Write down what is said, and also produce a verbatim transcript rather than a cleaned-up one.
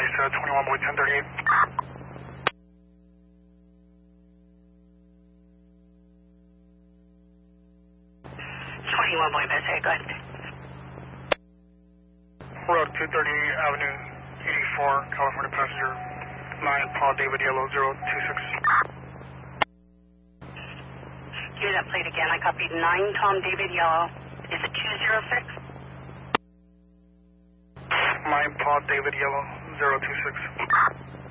Nice, uh, twenty-one boy ten thirty-eight. twenty-one boy, best hey, go ahead. Road two thirty-eight, Avenue eighty-four, California passenger, nine Paul David Yellow zero two six. Hear that plate again. I copied nine Tom David Yellow. Is it two zero six? nine Paul David Yellow zero two six.